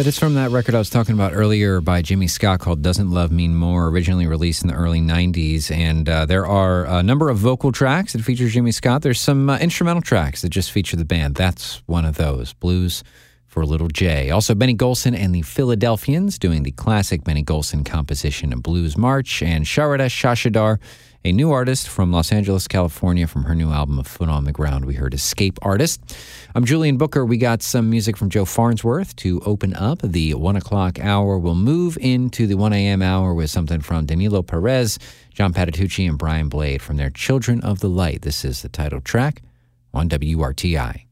That is from that record I was talking about earlier by Jimmy Scott called Doesn't Love Mean More, originally released in the early 90s. And there are a number of vocal tracks that feature Jimmy Scott. There's some instrumental tracks that just feature the band. That's one of those, Blues for Little J. Also, Benny Golson and the Philadelphians doing the classic Benny Golson composition, A Blues March. And Sharadesh Shashidar, a new artist from Los Angeles, California, from her new album, A Foot on the Ground. We heard Escape Artist. I'm Julian Booker. We got some music from Joe Farnsworth to open up the 1 o'clock hour. We'll move into the 1 a.m. hour with something from Danilo Perez, John Patitucci, and Brian Blade from their Children of the Light. This is the title track on WRTI.